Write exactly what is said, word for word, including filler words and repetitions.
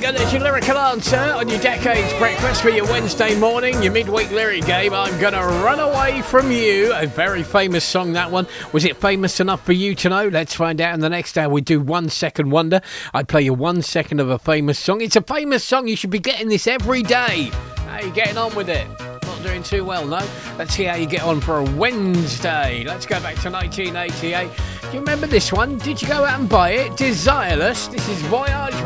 go. There's your lyrical answer on your Decades Breakfast for your Wednesday morning, your midweek lyric game. I'm Gonna Run Away From You. A very famous song, that one. Was it famous enough for you to know? Let's find out in the next hour. We do One Second Wonder. I play you one second of a famous song. It's a famous song. You should be getting this every day. How are you getting on with it? Not doing too well, no? Let's see how you get on for a Wednesday. Let's go back to nineteen eighty-eight. Do you remember this one? Did you go out and buy it? Desireless. This is Voyage